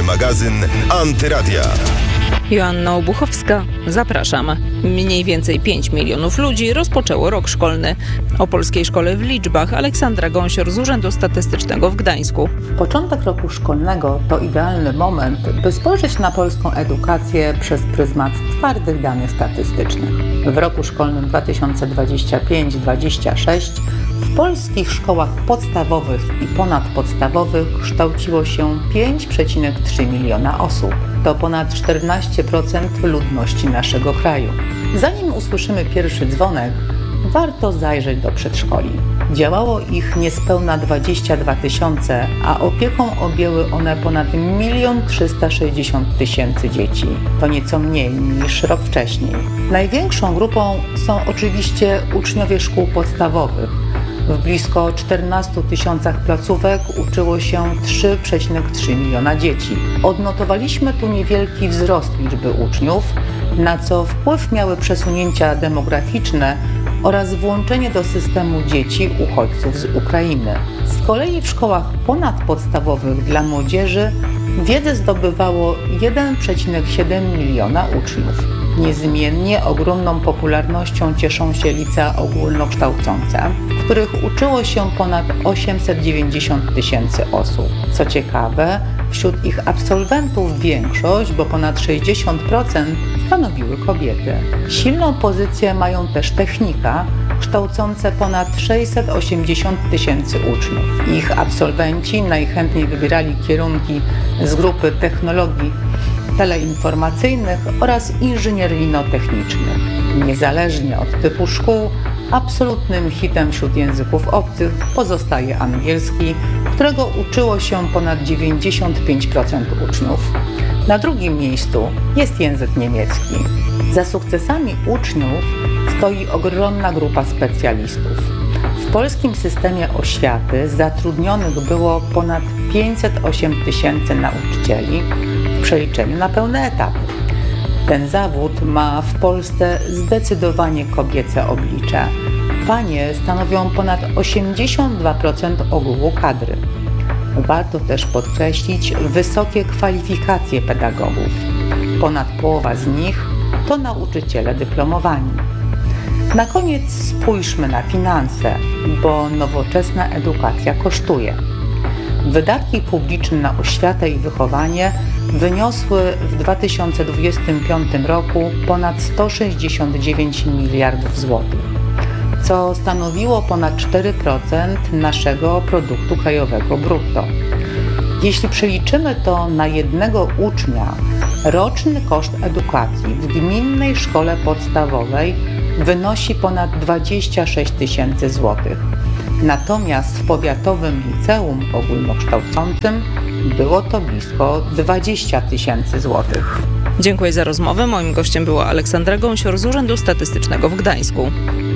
magazyn Antyradia. Joanna Obuchowska, zapraszam. Mniej więcej 5 milionów ludzi rozpoczęło rok szkolny. O polskiej szkole w liczbach Aleksandra Gąsior z Urzędu Statystycznego w Gdańsku. Początek roku szkolnego to idealny moment, by spojrzeć na polską edukację przez pryzmat twardych danych statystycznych. W roku szkolnym 2025-26 w polskich szkołach podstawowych i ponadpodstawowych kształciło się 5,3 miliona osób. To ponad 14% ludności naszego kraju. Zanim usłyszymy pierwszy dzwonek, warto zajrzeć do przedszkoli. Działało ich niespełna 22 tysiące, a opieką objęły one ponad 1 360 000 dzieci. To nieco mniej niż rok wcześniej. Największą grupą są oczywiście uczniowie szkół podstawowych. W blisko 14 tysiącach placówek uczyło się 3,3 miliona dzieci. Odnotowaliśmy tu niewielki wzrost liczby uczniów, na co wpływ miały przesunięcia demograficzne oraz włączenie do systemu dzieci uchodźców z Ukrainy. Z kolei w szkołach ponadpodstawowych dla młodzieży wiedzę zdobywało 1,7 miliona uczniów. Niezmiennie ogromną popularnością cieszą się licea ogólnokształcące, w których uczyło się ponad 890 000 osób. Co ciekawe, wśród ich absolwentów większość, bo ponad 60%, stanowiły kobiety. Silną pozycję mają też technika, kształcące ponad 680 000 uczniów. Ich absolwenci najchętniej wybierali kierunki z grupy technologii teleinformacyjnych oraz inżynieryjno-technicznych. Niezależnie od typu szkół, absolutnym hitem wśród języków obcych pozostaje angielski, którego uczyło się ponad 95% uczniów. Na drugim miejscu jest język niemiecki. Za sukcesami uczniów stoi ogromna grupa specjalistów. W polskim systemie oświaty zatrudnionych było ponad 508 000 nauczycieli w przeliczeniu na pełne etaty. Ten zawód ma w Polsce zdecydowanie kobiece oblicze. Panie stanowią ponad 82% ogółu kadry. Warto też podkreślić wysokie kwalifikacje pedagogów. Ponad połowa z nich to nauczyciele dyplomowani. Na koniec spójrzmy na finanse, bo nowoczesna edukacja kosztuje. Wydatki publiczne na oświatę i wychowanie wyniosły w 2025 roku ponad 169 miliardów złotych, co stanowiło ponad 4% naszego produktu krajowego brutto. Jeśli przeliczymy to na jednego ucznia, roczny koszt edukacji w gminnej szkole podstawowej wynosi ponad 26 000 złotych. Natomiast w powiatowym liceum ogólnokształcącym było to blisko 20 000 złotych. Dziękuję za rozmowę. Moim gościem była Aleksandra Gąsior z Urzędu Statystycznego w Gdańsku.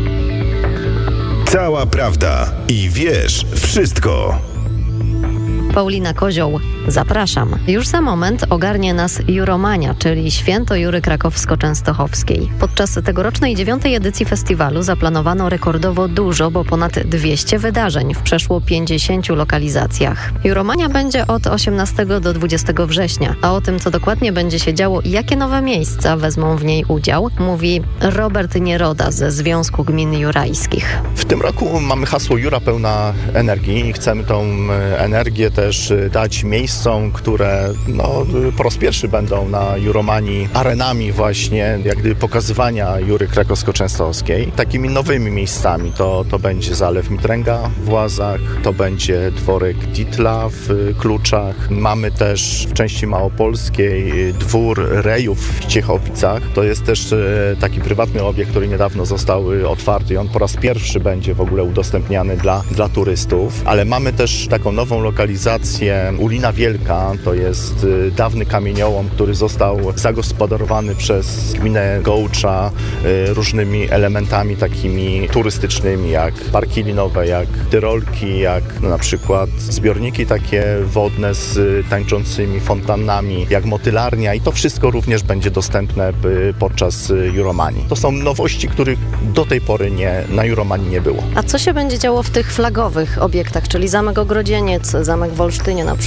Cała prawda i wiesz wszystko. Paulina Kozioł, zapraszam. Już za moment ogarnie nas Juromania, czyli Święto Jury Krakowsko-Częstochowskiej. Podczas tegorocznej 9. edycji festiwalu zaplanowano rekordowo dużo, bo ponad 200 wydarzeń w przeszło 50 lokalizacjach. Juromania będzie od 18 do 20 września, a o tym, co dokładnie będzie się działo i jakie nowe miejsca wezmą w niej udział, mówi Robert Nieroda ze Związku Gmin Jurajskich. W tym roku mamy hasło Jura pełna energii i chcemy tą energię też dać miejscom, które po raz pierwszy będą na Juromanii arenami właśnie jak gdyby pokazywania Jury Krakowsko-Częstochowskiej. Takimi nowymi miejscami to będzie Zalew Mitręga w Łazach, to będzie dworek Ditla w Kluczach. Mamy też w części małopolskiej dwór Rejów w Ciechowicach. To jest też taki prywatny obiekt, który niedawno został otwarty i on po raz pierwszy będzie w ogóle udostępniany dla turystów. Ale mamy też taką nową lokalizację Ulina Wielka, to jest dawny kamieniołom, który został zagospodarowany przez gminę Gołcza różnymi elementami takimi turystycznymi, jak parki linowe, jak tyrolki, jak na przykład zbiorniki takie wodne z tańczącymi fontannami, jak motylarnia i to wszystko również będzie dostępne podczas Juromanii. To są nowości, których do tej pory na Juromanii nie było. A co się będzie działo w tych flagowych obiektach, czyli Zamek Ogrodzieniec, Zamek w Olsztynie na przykład? W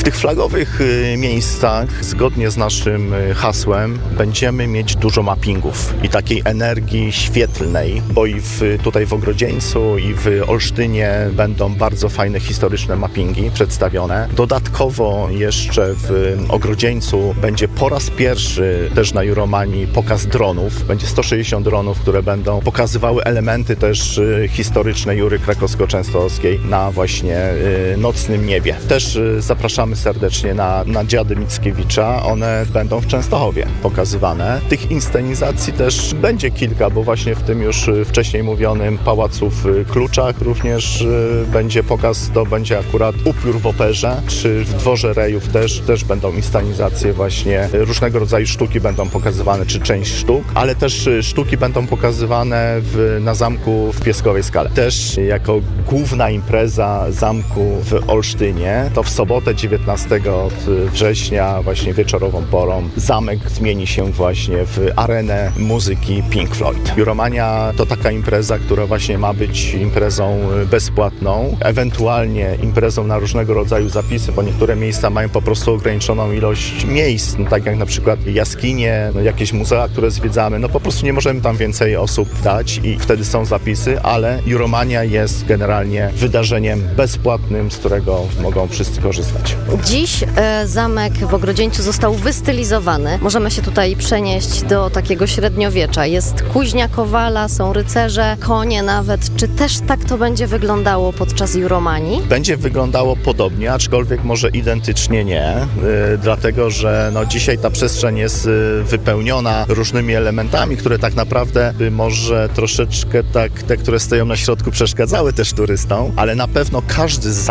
tych flagowych miejscach, zgodnie z naszym hasłem, będziemy mieć dużo mappingów i takiej energii świetlnej, bo i tutaj w Ogrodzieńcu i w Olsztynie będą bardzo fajne historyczne mappingi przedstawione. Dodatkowo jeszcze w Ogrodzieńcu będzie po raz pierwszy też na Juromanii pokaz dronów. Będzie 160 dronów, które będą pokazywały elementy też historyczne Jury Krakowsko-Częstochowskiej na właśnie nocnym niebie. Też zapraszamy serdecznie na Dziady Mickiewicza. One będą w Częstochowie pokazywane. Tych inscenizacji też będzie kilka, bo właśnie w tym już wcześniej mówionym Pałacu w Kluczach również będzie pokaz, to będzie akurat Upiór w Operze, czy w Dworze Rejów też będą inscenizacje właśnie, różnego rodzaju sztuki będą pokazywane, czy część sztuk, ale też sztuki będą pokazywane na zamku w Pieskowej Skale. Też jako główna impreza zamku w Olsztynie, to w sobotę 19 września właśnie wieczorową porą zamek zmieni się właśnie w arenę muzyki Pink Floyd. Juromania to taka impreza, która właśnie ma być imprezą bezpłatną, ewentualnie imprezą na różnego rodzaju zapisy, bo niektóre miejsca mają po prostu ograniczoną ilość miejsc, tak jak na przykład jaskinie, jakieś muzea, które zwiedzamy, po prostu nie możemy tam więcej osób dać i wtedy są zapisy, ale Juromania jest generalnie wydarzeniem bezpłatnym, z którego mogą wszyscy korzystać. Dziś zamek w Ogrodzieńcu został wystylizowany. Możemy się tutaj przenieść do takiego średniowiecza. Jest kuźnia Kowala, są rycerze, konie nawet. Czy też tak to będzie wyglądało podczas Juromanii? Będzie wyglądało podobnie, aczkolwiek może identycznie nie, dlatego że dzisiaj ta przestrzeń jest wypełniona różnymi elementami, które tak naprawdę by może troszeczkę te, które stoją na środku, przeszkadzały też turystom, ale na pewno każdy z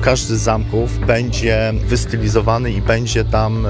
zamków będzie wystylizowany i będzie tam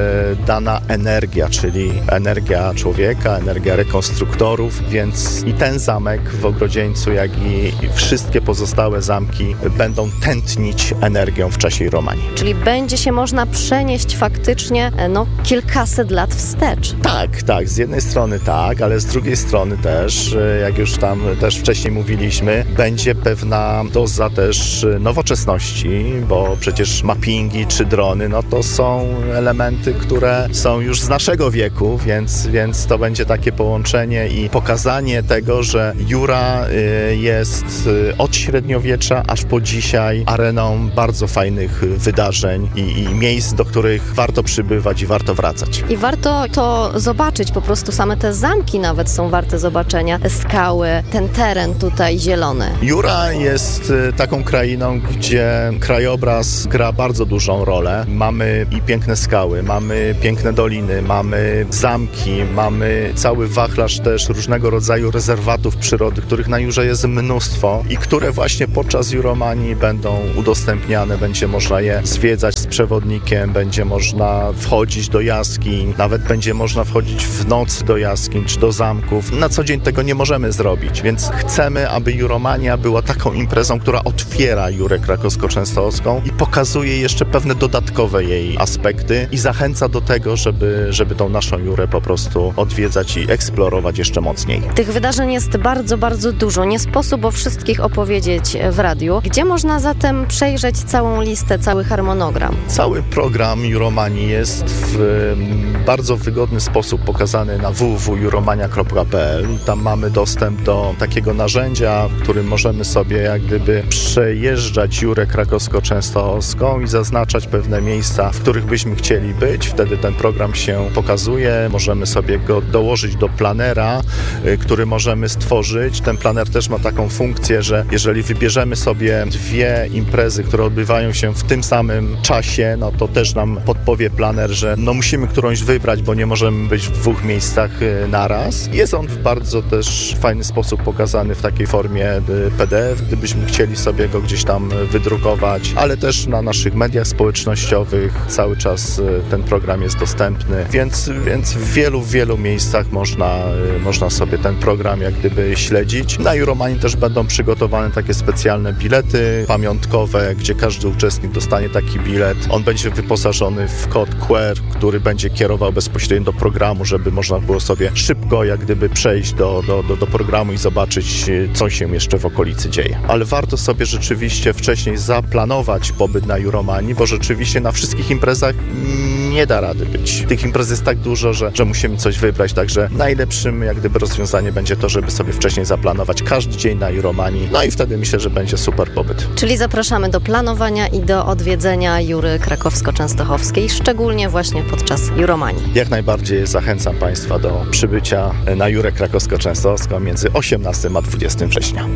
dana energia, czyli energia człowieka, energia rekonstruktorów, więc i ten zamek w Ogrodzieńcu, jak i wszystkie pozostałe zamki będą tętnić energią w czasie Juromanii. Czyli będzie się można przenieść faktycznie kilkaset lat wstecz. Tak, z jednej strony tak, ale z drugiej strony też, jak już tam też wcześniej mówiliśmy, będzie pewna doza też nowoczesności, bo przecież mappingi czy drony, to są elementy, które są już z naszego wieku, więc to będzie takie połączenie i pokazanie tego, że Jura jest od średniowiecza aż po dzisiaj areną bardzo fajnych wydarzeń i miejsc, do których warto przybywać i warto wracać. I warto to zobaczyć, po prostu same te zamki nawet są warte zobaczenia, te skały, ten teren tutaj zielony. Jura jest taką krainą, gdzie krajobraz gra bardzo dużą rolę. Mamy i piękne skały, mamy piękne doliny, mamy zamki, mamy cały wachlarz też różnego rodzaju rezerwatów przyrody, których na Jurze jest mnóstwo i które właśnie podczas Juromanii będą udostępniane, będzie można je zwiedzać z przewodnikiem, będzie można wchodzić do jaskiń, nawet będzie można wchodzić w nocy do jaskiń czy do zamków. Na co dzień tego nie możemy zrobić, więc chcemy, aby Juromania była taką imprezą, która otwiera Jurę Krakowsko-Częstochowską i pokazuje jeszcze pewne dodatkowe jej aspekty i zachęca do tego, żeby tą naszą Jurę po prostu odwiedzać i eksplorować jeszcze mocniej. Tych wydarzeń jest bardzo, bardzo dużo. Nie sposób o wszystkich opowiedzieć w radiu. Gdzie można zatem przejrzeć całą listę, cały harmonogram? Cały program Juromanii jest w bardzo wygodny sposób pokazany na www.juromania.pl. Tam mamy dostęp do takiego narzędzia, w którym możemy sobie jak gdyby przejeżdżać Jurę Krakowsko-Częstochowską i zaznaczać pewne miejsca, w których byśmy chcieli być. Wtedy ten program się pokazuje. Możemy sobie go dołożyć do planera, który możemy stworzyć. Ten planer też ma taką funkcję, że jeżeli wybierzemy sobie dwie imprezy, które odbywają się w tym samym czasie, to też nam podpowie planer, że musimy którąś wybrać, bo nie możemy być w dwóch miejscach naraz. Jest on w bardzo też fajny sposób pokazany w takiej formie PDF, gdybyśmy chcieli sobie go gdzieś tam wydrukować, ale też na naszych mediach społecznościowych cały czas ten program jest dostępny, więc w wielu miejscach można sobie ten program jak gdyby śledzić. Na Juromanii też będą przygotowane takie specjalne bilety pamiątkowe, gdzie każdy uczestnik dostanie taki bilet. On będzie wyposażony w kod QR, który będzie kierował bezpośrednio do programu, żeby można było sobie szybko jak gdyby przejść do programu i zobaczyć, co się jeszcze w okolicy dzieje. Ale warto sobie rzeczywiście wcześniej zaplanować pobyt na Juromanii, bo rzeczywiście na wszystkich imprezach nie da rady być. Tych imprez jest tak dużo, że musimy coś wybrać, także najlepszym jak gdyby rozwiązanie będzie to, żeby sobie wcześniej zaplanować każdy dzień na Juromanii, no i wtedy myślę, że będzie super pobyt. Czyli zapraszamy do planowania i do odwiedzenia Jury Krakowsko-Częstochowskiej, szczególnie właśnie podczas Juromanii. Jak najbardziej zachęcam Państwa do przybycia na Jurę Krakowsko-Częstochowską między 18 a 20 września.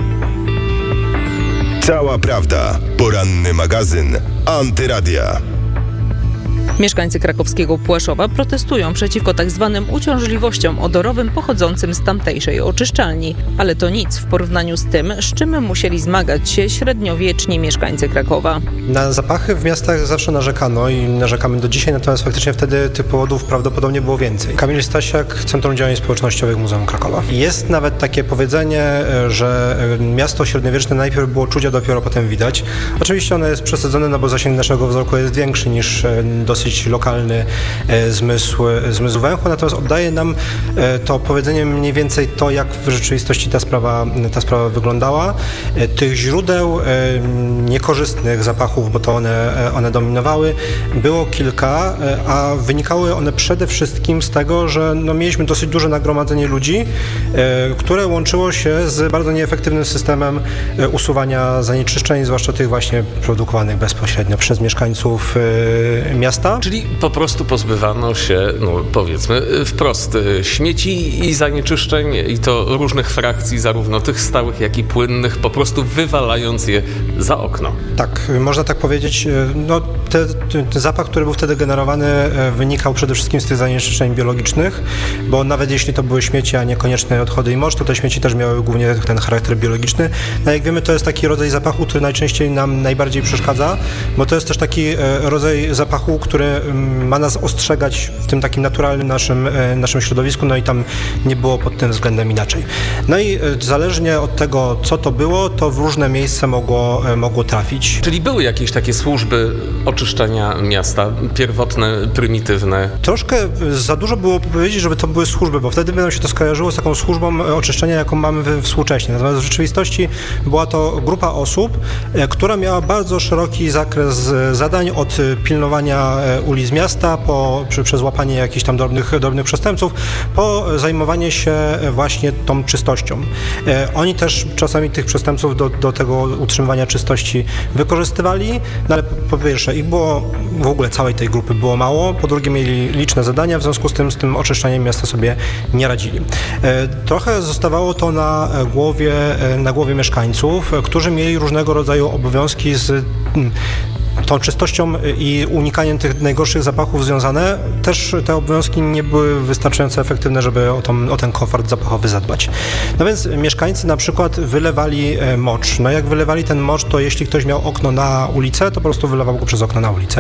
Cała prawda. Poranny magazyn Antyradia. Mieszkańcy krakowskiego Płaszowa protestują przeciwko tak zwanym uciążliwościom odorowym pochodzącym z tamtejszej oczyszczalni. Ale to nic w porównaniu z tym, z czym musieli zmagać się średniowieczni mieszkańcy Krakowa. Na zapachy w miastach zawsze narzekano i narzekamy do dzisiaj, natomiast faktycznie wtedy tych powodów prawdopodobnie było więcej. Kamil Stasiak, Centrum Działań Społecznościowych Muzeum Krakowa. Jest nawet takie powiedzenie, że miasto średniowieczne najpierw było czuć, a dopiero potem widać. Oczywiście ono jest przesadzone, no bo zasięg naszego wzroku jest większy niż dosyć lokalny zmysł węchu, natomiast oddaje nam to powiedzenie mniej więcej to, jak w rzeczywistości ta sprawa wyglądała. Tych źródeł niekorzystnych zapachów, bo to one dominowały, było kilka, a wynikały one przede wszystkim z tego, że mieliśmy dosyć duże nagromadzenie ludzi, które łączyło się z bardzo nieefektywnym systemem usuwania zanieczyszczeń, zwłaszcza tych właśnie produkowanych bezpośrednio przez mieszkańców miasta. Czyli po prostu pozbywano się, powiedzmy wprost, śmieci i zanieczyszczeń i to różnych frakcji, zarówno tych stałych, jak i płynnych, po prostu wywalając je za okno. Tak, można tak powiedzieć. Ten zapach, który był wtedy generowany, wynikał przede wszystkim z tych zanieczyszczeń biologicznych, bo nawet jeśli to były śmieci, a niekoniecznie odchody i mocz, to te śmieci też miały głównie ten charakter biologiczny. No jak wiemy, to jest taki rodzaj zapachu, który najczęściej nam najbardziej przeszkadza, bo to jest też taki rodzaj zapachu, który ma nas ostrzegać w tym takim naturalnym naszym środowisku, no i tam nie było pod tym względem inaczej. No i zależnie od tego, co to było, to w różne miejsca mogło trafić. Czyli były jakieś takie służby oczyszczania miasta, pierwotne, prymitywne? Troszkę za dużo było powiedzieć, żeby to były służby, bo wtedy by nam się to skojarzyło z taką służbą oczyszczenia, jaką mamy współcześnie. Natomiast w rzeczywistości była to grupa osób, która miała bardzo szeroki zakres zadań, od pilnowania ulic miasta, przez łapanie jakichś tam drobnych przestępców, po zajmowanie się właśnie tą czystością. Oni też czasami tych przestępców do tego utrzymywania czystości wykorzystywali, no ale po pierwsze ich było, w ogóle całej tej grupy było mało, po drugie mieli liczne zadania, w związku z tym oczyszczaniem miasta sobie nie radzili. Trochę zostawało to na głowie mieszkańców, którzy mieli różnego rodzaju obowiązki z tą czystością i unikaniem tych najgorszych zapachów związane. Też te obowiązki nie były wystarczająco efektywne, żeby o ten komfort zapachowy zadbać. No więc mieszkańcy na przykład wylewali mocz. No jak wylewali ten mocz, to jeśli ktoś miał okno na ulicę, to po prostu wylewał go przez okno na ulicę.